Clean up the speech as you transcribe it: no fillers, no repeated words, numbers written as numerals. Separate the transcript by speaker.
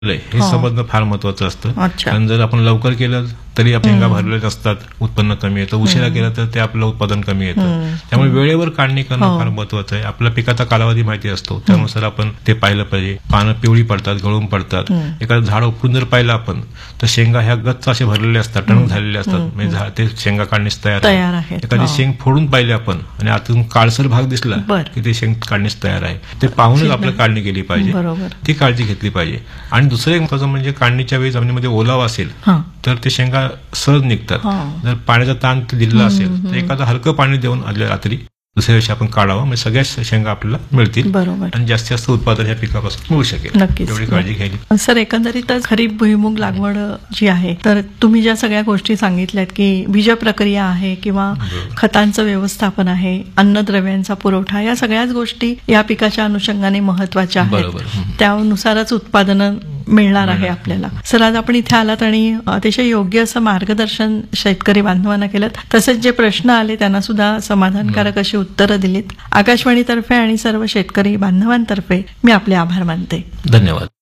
Speaker 1: हे समजणं फार महत्वाचं असतं.
Speaker 2: अच्छा.
Speaker 1: कारण जर आपण लवकर केलं तरी आपल्या शेंगा भरलेल्या असतात, उत्पन्न कमी येतं. उशिरा केलं तर ते आपलं उत्पादन कमी येतं. त्यामुळे वेळेवर काढणी करणं फार महत्वाचं आहे. आपल्या पिकाचा कालावधी माहिती असतो, त्यानुसार आपण ते पाहिलं पाहिजे. पानं पिवळी पडतात, गळून पडतात. एखादं झाड उपटून जर पाहिलं आपण तर शेंगा ह्या गच्च असे भरलेले असतात, टणक झालेले असतात, म्हणजे ते शेंगा काढणीस तयार आहे. एखादी शेंग फोडून पाहिली आपण आणि आतून काळसर भाग दिसला की ते शेंग काढणीस तयार आहे. ते पाहूनच आपल्याला काढणी केली पाहिजे, ती काळजी घेतली पाहिजे. आणि दुसरं एक महत्वाचं म्हणजे काढणीच्या वेळी जमिनीमध्ये ओलावा असेल तर ते शेंगा सहज निघतात. जर पाण्याचा ताण दिलेला असेल तर एखादं हलकं पाणी देऊन आदल्या रात्री दुसऱ्या दिवशी आपण काढावं, म्हणजे सगळ्या शेंगा आपल्याला मिळतील आणि जास्तीत जास्त उत्पादन या पिकापासून मिळू शकेल.
Speaker 2: नक्कीच,
Speaker 1: एवढी काळजी घ्यायची.
Speaker 2: सर, एकंदरीतच खरीप भुईमुग लागवड जी आहे, तर तुम्ही ज्या सगळ्या गोष्टी सांगितल्यात की बीज प्रक्रिया आहे किंवा खतांचं व्यवस्थापन आहे, अन्नद्रव्यांचा पुरवठा, या सगळ्याच गोष्टी या पिकाच्या अनुषंगाने महत्वाच्या आहेत. त्यानुसारच उत्पादन मिळणार आहे आपल्याला. सर, आज आपण इथे आलात आणि अतिशय योग्य असं मार्गदर्शन शेतकरी बांधवांना केलं. तसेच जे प्रश्न आले त्यांना सुद्धा समाधानकारक अशी उत्तरं दिलीत. आकाशवाणीतर्फे आणि सर्व शेतकरी बांधवांतर्फे मी आपले आभार मानते.
Speaker 1: धन्यवाद.